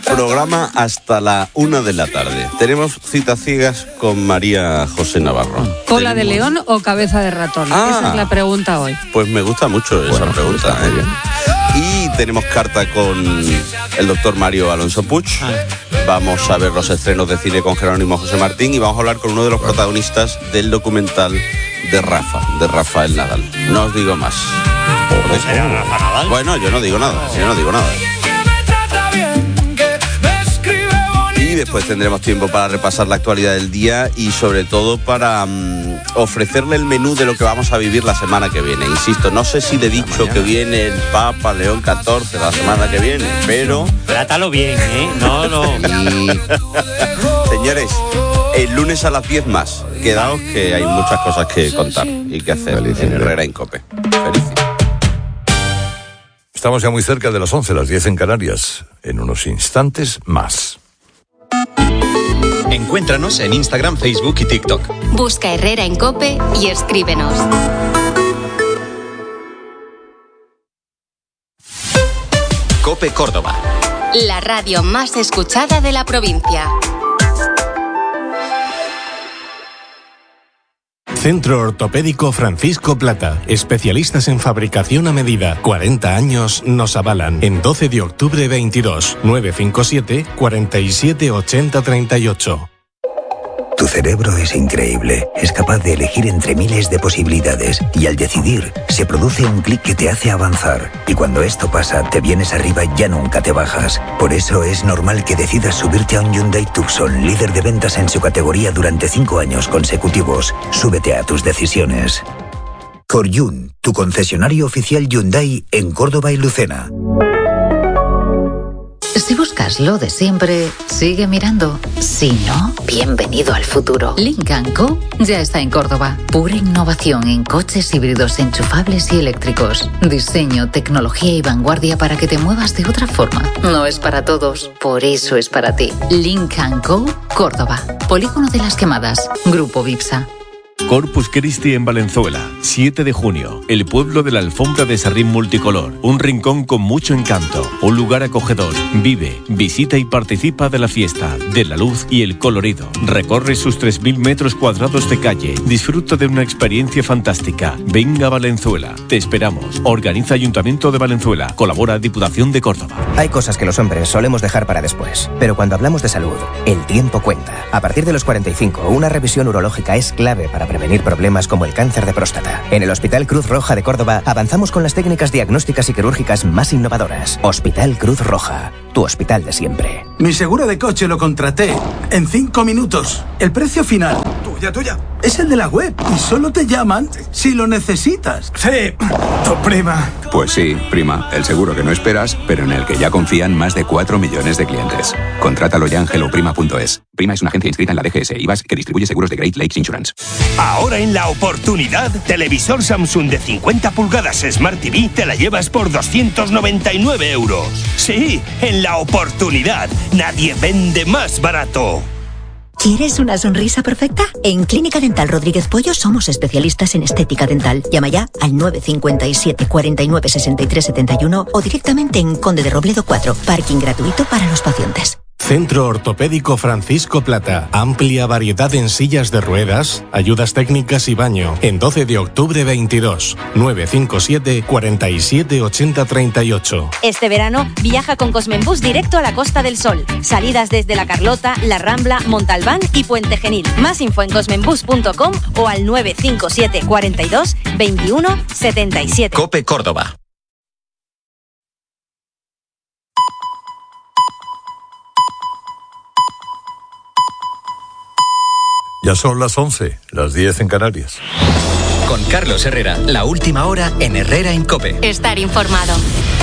programa hasta la 1 de la tarde. Tenemos citas ciegas con María José Navarro. ¿Cola de león o cabeza de ratón? Esa es la pregunta hoy. Pues me gusta mucho esa pregunta. Y tenemos carta con el doctor Mario Alonso Puig. Vamos a ver los estrenos de cine con Jerónimo José Martín y vamos a hablar con uno de los protagonistas del documental de Rafael Nadal. No os digo más. ¿Será Rafa Nadal? Bueno, yo no digo nada. Y después tendremos tiempo para repasar la actualidad del día y sobre todo para ofrecerle el menú de lo que vamos a vivir la semana que viene. Insisto, no sé si le he dicho que viene el Papa León XIV la semana que viene, pero... Trátalo bien, ¿eh? No. Señores, el lunes a las 10 más. Quedaos que hay muchas cosas que contar y que hacer en Herrera en COPE. Feliz. Estamos ya muy cerca de las 11, las 10 en Canarias. En unos instantes más. Encuéntranos en Instagram, Facebook y TikTok. Busca Herrera en COPE y escríbenos. COPE Córdoba. La radio más escuchada de la provincia. Centro Ortopédico Francisco Plata. Especialistas en fabricación a medida. 40 años nos avalan. En 12 de octubre 22. 957 47 80 38. Tu cerebro es increíble. Es capaz de elegir entre miles de posibilidades y al decidir, se produce un clic que te hace avanzar. Y cuando esto pasa, te vienes arriba y ya nunca te bajas. Por eso es normal que decidas subirte a un Hyundai Tucson, líder de ventas en su categoría durante 5 años consecutivos. Súbete a tus decisiones. Coryun, tu concesionario oficial Hyundai en Córdoba y Lucena. Si buscas lo de siempre, sigue mirando. Si no, bienvenido al futuro. Lynk & Co ya está en Córdoba. Pura innovación en coches híbridos enchufables y eléctricos. Diseño, tecnología y vanguardia para que te muevas de otra forma. No es para todos, por eso es para ti. Lynk & Co, Córdoba. Polígono de las Quemadas. Grupo Vipsa. Corpus Christi en Valenzuela, 7 de junio, el pueblo de la alfombra de serrín multicolor, un rincón con mucho encanto, un lugar acogedor. Vive, visita y participa de la fiesta, de la luz y el colorido. Recorre sus 3.000 metros cuadrados de calle, disfruta de una experiencia fantástica. Venga a Valenzuela, te esperamos. Organiza Ayuntamiento de Valenzuela, colabora Diputación de Córdoba. Hay cosas que los hombres solemos dejar para después, pero cuando hablamos de salud, el tiempo cuenta. A partir de los 45, una revisión urológica es clave para prevenir problemas como el cáncer de próstata. En el Hospital Cruz Roja de Córdoba avanzamos con las técnicas diagnósticas y quirúrgicas más innovadoras. Hospital Cruz Roja, tu hospital de siempre. Mi seguro de coche lo contraté en 5 minutos. El precio final, tuya, es el de la web y solo te llaman si lo necesitas. Sí, tu prima. Pues sí, prima, el seguro que no esperas, pero en el que ya confían más de 4 millones de clientes. Contrátalo ya en helloprima.es. Prima es una agencia inscrita en la DGS IVAS que distribuye seguros de Great Lakes Insurance. Ahora en La Oportunidad, televisor Samsung de 50 pulgadas Smart TV te la llevas por 299 euros. Sí, en La Oportunidad, nadie vende más barato. ¿Quieres una sonrisa perfecta? En Clínica Dental Rodríguez Pollo somos especialistas en estética dental. Llama ya al 957 49 63 71 o directamente en Conde de Robledo 4. Parking gratuito para los pacientes. Centro Ortopédico Francisco Plata. Amplia variedad en sillas de ruedas, ayudas técnicas y baño. En 12 de octubre 22. 957 47 80 38. Este verano viaja con Cosmenbus directo a la Costa del Sol. Salidas desde La Carlota, La Rambla, Montalbán y Puente Genil. Más info en cosmenbus.com o al 957 42 21 77. COPE Córdoba. Ya son las 11, las 10 en Canarias. Con Carlos Herrera, la última hora en Herrera en COPE. Estar informado.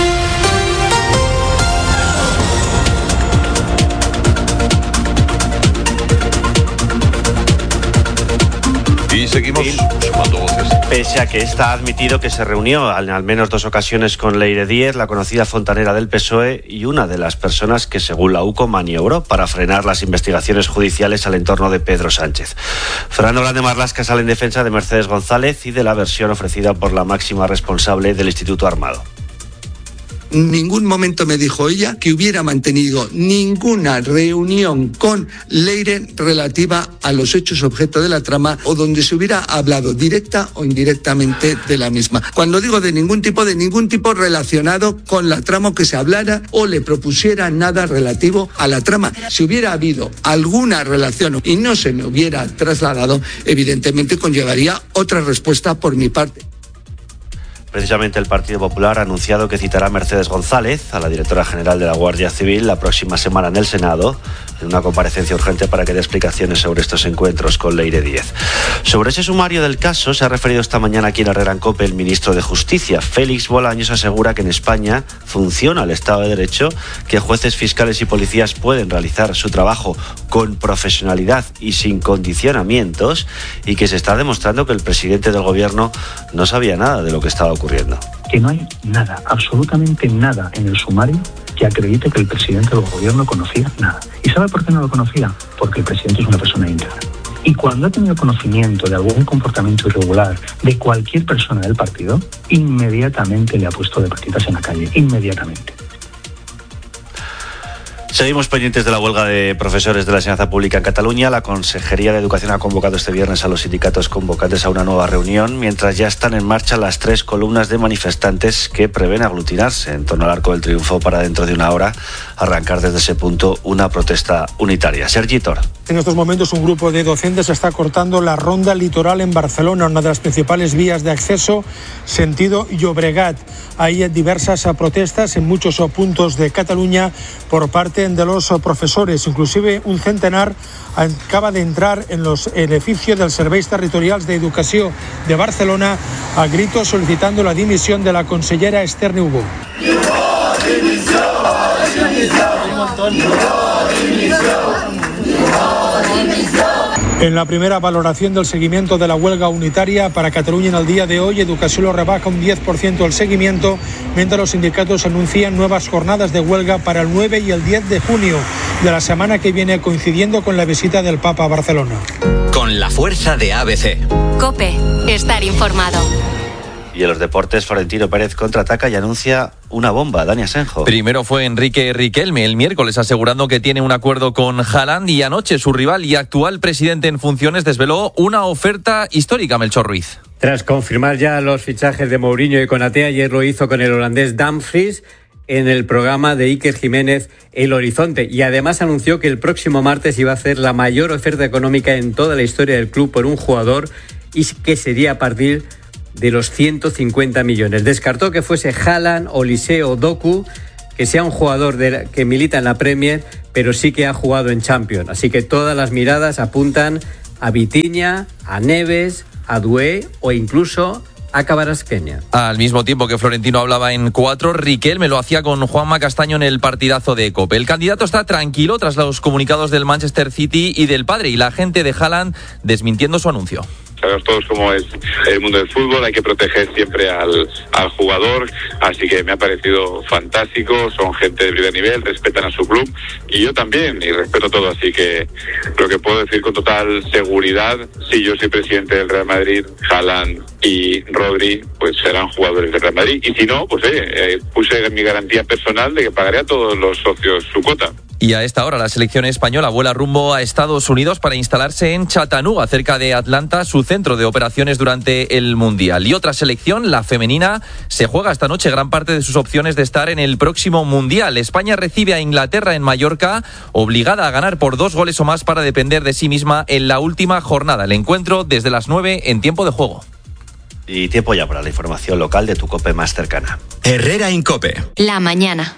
Y seguimos sumando voces. Pese a que está admitido que se reunió al menos 2 ocasiones con Leire Díez, la conocida fontanera del PSOE, y una de las personas que, según la UCO, maniobró para frenar las investigaciones judiciales al entorno de Pedro Sánchez. Fernando Grande Marlaska sale en defensa de Mercedes González y de la versión ofrecida por la máxima responsable del Instituto Armado. En ningún momento me dijo ella que hubiera mantenido ninguna reunión con Leire relativa a los hechos objeto de la trama o donde se hubiera hablado directa o indirectamente de la misma. Cuando digo de ningún tipo relacionado con la trama, que se hablara o le propusiera nada relativo a la trama. Si hubiera habido alguna relación y no se me hubiera trasladado, evidentemente conllevaría otra respuesta por mi parte. Precisamente el Partido Popular ha anunciado que citará a Mercedes González, a la directora general de la Guardia Civil, la próxima semana en el Senado, en una comparecencia urgente para que dé explicaciones sobre estos encuentros con Leire Díez. Sobre ese sumario del caso se ha referido esta mañana aquí en Herrera en COPE el ministro de Justicia. Félix Bolaños asegura que en España funciona el Estado de Derecho, que jueces, fiscales y policías pueden realizar su trabajo con profesionalidad y sin condicionamientos, y que se está demostrando que el presidente del gobierno no sabía nada de lo que estaba ocurriendo. Que no hay nada, absolutamente nada en el sumario que acredite que el presidente del gobierno conocía nada. ¿Y sabe por qué no lo conocía? Porque el presidente es una persona íntegra. Y cuando ha tenido conocimiento de algún comportamiento irregular de cualquier persona del partido, inmediatamente le ha puesto de patitas en la calle, inmediatamente. Seguimos pendientes de la huelga de profesores de la enseñanza pública en Cataluña. La Consejería de Educación ha convocado este viernes a los sindicatos convocantes a una nueva reunión, mientras ya están en marcha las 3 columnas de manifestantes que prevén aglutinarse en torno al Arco del Triunfo para dentro de una hora arrancar desde ese punto una protesta unitaria. Sergi Tor. En estos momentos un grupo de docentes está cortando la ronda litoral en Barcelona, una de las principales vías de acceso, sentido Llobregat. Hay diversas protestas en muchos puntos de Cataluña por parte de los profesores. Inclusive un centenar acaba de entrar en los edificios dels Serveis Territorials d'Educació de Barcelona a gritos solicitando la dimisión de la consellera Esther Niubó. En la primera valoración del seguimiento de la huelga unitaria para Cataluña en el día de hoy, Educació lo rebaja un 10% el seguimiento, mientras los sindicatos anuncian nuevas jornadas de huelga para el 9 y el 10 de junio de la semana que viene, coincidiendo con la visita del Papa a Barcelona. Con la fuerza de ABC. COPE, estar informado. Y en los deportes, Florentino Pérez contraataca y anuncia una bomba. Dani Asenjo. Primero fue Enrique Riquelme el miércoles asegurando que tiene un acuerdo con Haaland, y anoche su rival y actual presidente en funciones desveló una oferta histórica. Melchor Ruiz. Tras confirmar ya los fichajes de Mourinho y Konaté, ayer lo hizo con el holandés Dumfries en el programa de Iker Jiménez El Horizonte, y además anunció que el próximo martes iba a hacer la mayor oferta económica en toda la historia del club por un jugador, y que sería a partir de los 150 millones. Descartó que fuese Haaland, Olise o Doku, que sea un jugador que milita en la Premier, pero sí que ha jugado en Champions. Así que todas las miradas apuntan a Vitinha, a Neves, a Doué o incluso a Kvaratskhelia. Al mismo tiempo que Florentino hablaba en 4, Riquelme lo hacía con Juanma Castaño en el partidazo de COPE. El candidato está tranquilo tras los comunicados del Manchester City y del padre, y la gente de Haaland desmintiendo su anuncio. Sabemos todos cómo es el mundo del fútbol, hay que proteger siempre al jugador, así que me ha parecido fantástico, son gente de primer nivel, respetan a su club y yo también, y respeto todo, así que lo que puedo decir con total seguridad, si yo soy presidente del Real Madrid, Haaland y Rodri pues serán jugadores del Real Madrid, y si no, pues puse mi garantía personal de que pagaré a todos los socios su cuota. Y a esta hora la selección española vuela rumbo a Estados Unidos para instalarse en Chattanooga, cerca de Atlanta, su centro de operaciones durante el Mundial. Y otra selección, la femenina, se juega esta noche gran parte de sus opciones de estar en el próximo Mundial. España recibe a Inglaterra en Mallorca, obligada a ganar por 2 goles o más para depender de sí misma en la última jornada. El encuentro desde las 9 en tiempo de juego. Y tiempo ya para la información local de tu COPE más cercana. Herrera en COPE. La mañana.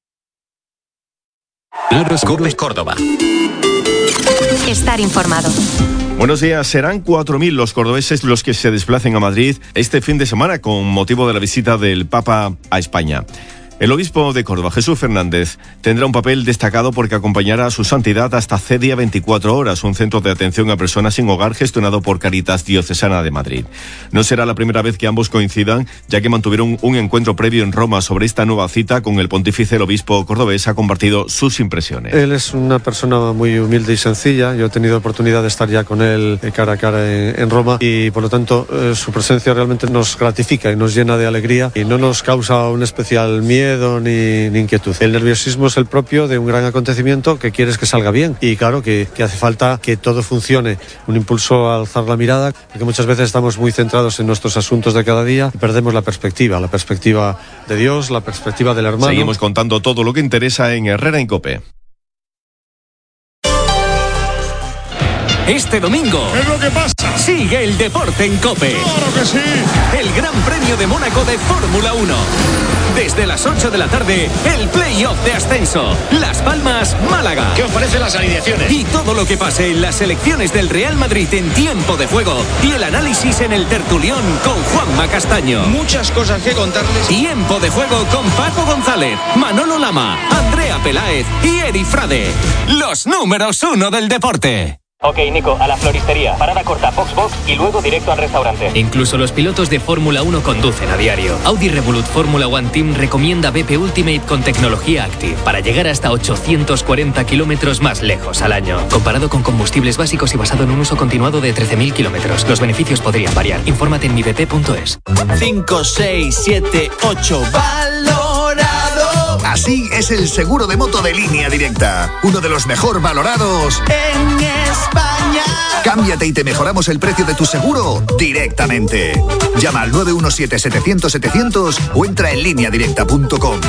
COPE Córdoba. Estar informado. Buenos días. Serán 4.000 los cordobeses los que se desplacen a Madrid este fin de semana con motivo de la visita del Papa a España. El obispo de Córdoba, Jesús Fernández, tendrá un papel destacado porque acompañará a su santidad hasta CEDIA 24 horas, un centro de atención a personas sin hogar gestionado por Caritas Diocesana de Madrid. No será la primera vez que ambos coincidan, ya que mantuvieron un encuentro previo en Roma sobre esta nueva cita con el pontífice. El obispo cordobés ha compartido sus impresiones. Él es una persona muy humilde y sencilla. Yo he tenido oportunidad de estar ya con él cara a cara en Roma, y por lo tanto su presencia realmente nos gratifica y nos llena de alegría y no nos causa un especial miedo miedo ni inquietud. El nerviosismo es el propio de un gran acontecimiento que quieres que salga bien, y claro que hace falta que todo funcione. Un impulso a alzar la mirada, porque muchas veces estamos muy centrados en nuestros asuntos de cada día y perdemos la perspectiva de Dios, la perspectiva del hermano. Seguimos contando todo lo que interesa en Herrera en COPE. Este domingo, ¿qué es lo que pasa? Sigue el deporte en COPE. ¡Claro que sí! El Gran Premio de Mónaco de Fórmula 1. Desde las 8 de la tarde, el play-off de ascenso. Las Palmas, Málaga. ¿Qué os parecen las alineaciones? Y todo lo que pase en las selecciones del Real Madrid en tiempo de juego. Y el análisis en el tertulión con Juanma Castaño. Muchas cosas que contarles. Tiempo de juego con Paco González, Manolo Lama, Andrea Peláez y Eri Frade. Los números 1 del deporte. Ok, Nico, a la floristería. Parada corta, Box y luego directo al restaurante. Incluso los pilotos de Fórmula 1 conducen a diario. Audi Revolut Fórmula One Team recomienda BP Ultimate con tecnología Active para llegar hasta 840 kilómetros más lejos al año. Comparado con combustibles básicos y basado en un uso continuado de 13.000 kilómetros. Los beneficios podrían variar. Infórmate en mibp.es. 5, 6, 7, 8, valorado. Así es el seguro de moto de Línea Directa. Uno de los mejor valorados en España. Cámbiate y te mejoramos el precio de tu seguro directamente. Llama al 917-700-700 o entra en lineadirecta.com.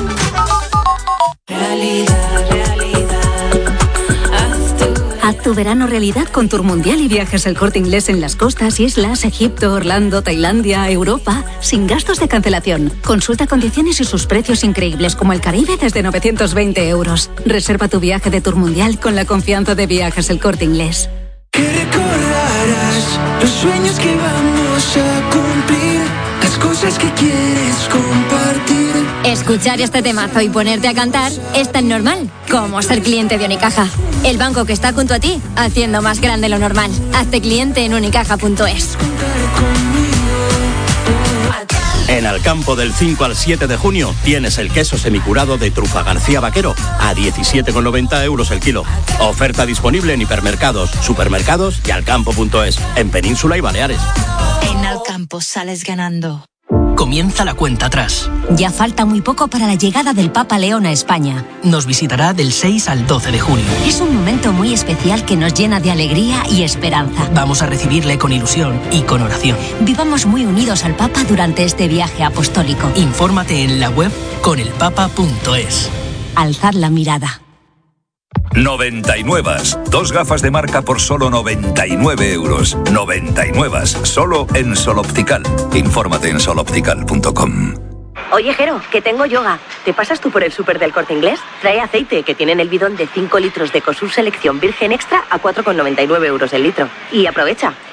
Haz tu verano realidad con Tour Mundial y Viajes El Corte Inglés en las costas, islas, Egipto, Orlando, Tailandia, Europa, sin gastos de cancelación. Consulta condiciones y sus precios increíbles como el Caribe desde 920 euros. Reserva tu viaje de Tour Mundial con la confianza de Viajes El Corte Inglés. Que recordarás los sueños que vamos a cumplir, las cosas que quieres compartir. Escuchar este temazo y ponerte a cantar es tan normal como ser cliente de Unicaja. El banco que está junto a ti, haciendo más grande lo normal. Hazte cliente en unicaja.es. En Alcampo del 5 al 7 de junio tienes el queso semicurado de Trufa García Vaquero a 17,90 euros el kilo. Oferta disponible en hipermercados, supermercados y alcampo.es, en Península y Baleares. En Alcampo sales ganando. Comienza la cuenta atrás. Ya falta muy poco para la llegada del Papa León a España. Nos visitará del 6 al 12 de junio. Es un momento muy especial que nos llena de alegría y esperanza. Vamos a recibirle con ilusión y con oración. Vivamos muy unidos al Papa durante este viaje apostólico. Infórmate en la web conelpapa.es. Alzad la mirada. 99. 2 gafas de marca por solo 99 euros. 99. Solo en Sol Optical. Infórmate en soloptical.com. Oye, Jero, que tengo yoga. ¿Te pasas tú por el súper del Corte Inglés? Trae aceite, que tienen el bidón de 5 litros de Ecosur Selección Virgen Extra a 4,99 euros el litro. Y aprovecha,